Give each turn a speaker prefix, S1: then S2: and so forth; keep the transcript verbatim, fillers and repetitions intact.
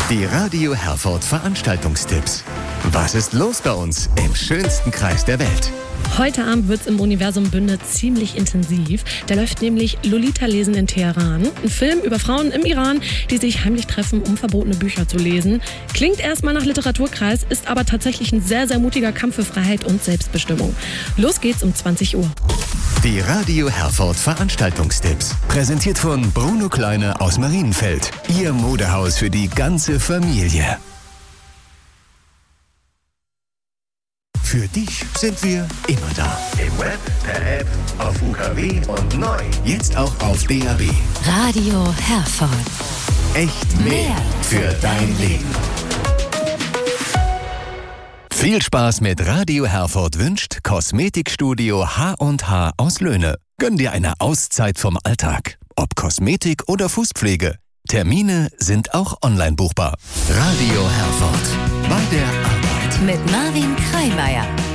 S1: Die Radio Herford Veranstaltungstipps. Was ist los bei uns im schönsten Kreis der Welt?
S2: Heute Abend wird es im Universum Bünde ziemlich intensiv. Da läuft nämlich Lolita Lesen in Teheran. Ein Film über Frauen im Iran, die sich heimlich treffen, um verbotene Bücher zu lesen. Klingt erstmal nach Literaturkreis, ist aber tatsächlich ein sehr, sehr mutiger Kampf für Freiheit und Selbstbestimmung. Los geht's um zwanzig Uhr.
S1: Die Radio Herford Veranstaltungstipps. Präsentiert von Bruno Kleine aus Marienfeld. Ihr Modehaus für die ganze Familie. Für dich sind wir immer da. Im Web, per App, auf U K W und neu. Jetzt auch auf D A B.
S3: Radio Herford.
S1: Echt mehr für dein Leben. Viel Spaß mit Radio Herford wünscht Kosmetikstudio H und H aus Löhne. Gönn dir eine Auszeit vom Alltag. Ob Kosmetik oder Fußpflege. Termine sind auch online buchbar. Radio Herford. Bei der Arbeit.
S3: Mit Marvin Kreimeier.